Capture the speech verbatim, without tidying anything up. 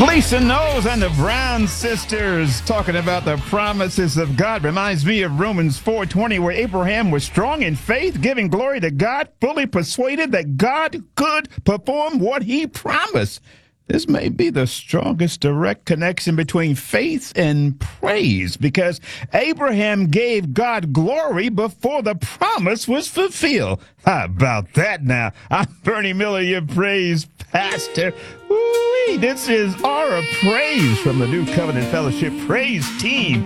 Lisa Knowles and the Brown sisters talking about the promises of God reminds me of Romans four twenty, where Abraham was strong in faith, giving glory to God, fully persuaded that God could perform what he promised. This may be the strongest direct connection between faith and praise, because Abraham gave God glory before the promise was fulfilled. How about that now? I'm Bernie Miller, your praise pastor. Woo-wee, this is Aura Praise from the New Covenant Fellowship Praise Team.